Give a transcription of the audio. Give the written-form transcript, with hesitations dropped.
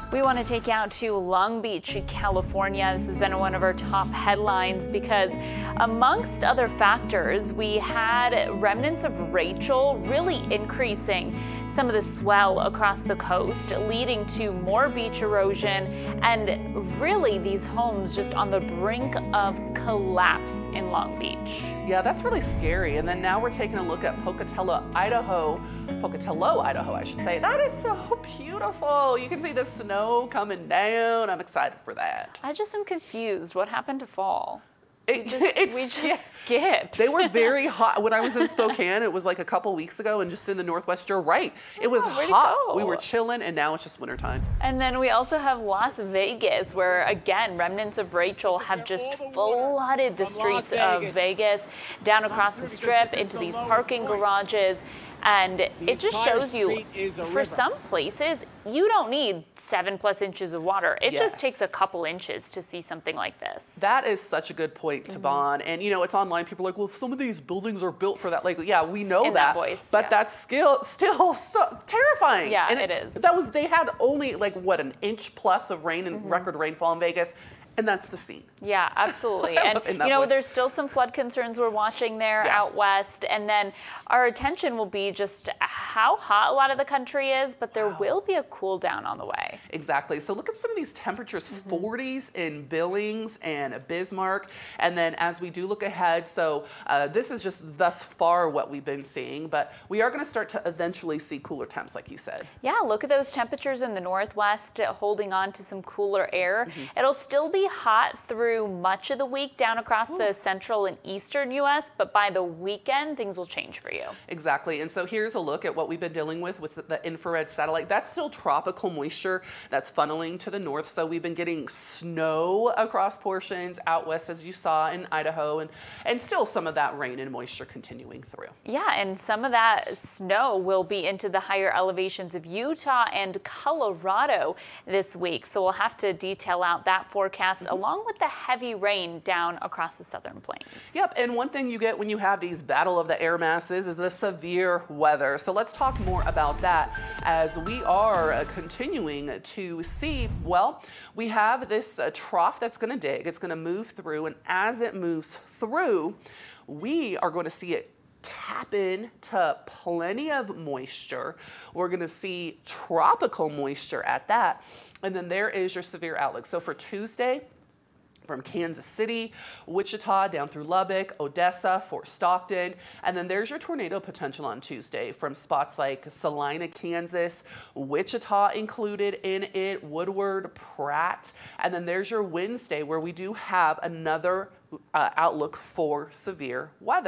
We want to take you out to Long Beach, California. This has been one of our top headlines because amongst other factors, we had remnants of Rachel really increasing some of the swell across the coast, leading to more beach erosion and really these homes just on the brink of collapse in Long Beach. Yeah, that's really scary. And then now we're taking a look at Pocatello, Idaho, I should say. That is so beautiful. You can see the snow coming down. I'm excited for that. I just am confused. What happened to fall? We It's just skipped. They were very hot. When I was in Spokane, it was like a couple weeks ago, and just in the Northwest, you're right. It was hot. We were chilling, and now it's just wintertime. And then we also have Las Vegas, where again, remnants of Rachel have just flooded the streets of Vegas, down across the strip, into these parking garages. And it just shows you, for some places, you don't need 7+ inches of water. It just takes a couple inches to see something like this. That is such a good point, Tabon. And you know, it's online. People are like, well, some of these buildings are built for that. Like, yeah, we know that. But that's still so terrifying. Yeah, and it is. They had only like, what, an inch plus of rain and record rainfall in Vegas. And that's the scene. Yeah, absolutely. And you know, there's still some flood concerns we're watching there out west. And then our attention will be just how hot a lot of the country is, but there will be a cool down on the way. Exactly. So look at some of these temperatures, 40s in Billings and Bismarck. And then as we do look ahead, so this is just thus far what we've been seeing, but we are going to start to eventually see cooler temps, like you said. Yeah, look at those temperatures in the Northwest holding on to some cooler air. It'll still be hot through much of the week down across the central and eastern U.S., but by the weekend, things will change for you. Exactly. And so here's a look at what we've been dealing with the infrared satellite. That's still tropical moisture that's funneling to the north. So we've been getting snow across portions out west, as you saw in Idaho, and still some of that rain and moisture continuing through. Yeah, and some of that snow will be into the higher elevations of Utah and Colorado this week. So we'll have to detail out that forecast along with the heavy rain down across the southern plains. Yep, and one thing you get when you have these battle of the air masses is the severe weather. So let's talk more about that as we are continuing to see, well, we have this trough that's going to dig. It's going to move through, and as it moves through, we are going to see it tap into plenty of moisture. We're going to see tropical moisture at that. And then there is your severe outlook. So for Tuesday, from Kansas City, Wichita, down through Lubbock, Odessa, Fort Stockton. And then there's your tornado potential on Tuesday from spots like Salina, Kansas, Wichita included in it, Woodward, Pratt. And then there's your Wednesday where we do have another outlook for severe weather.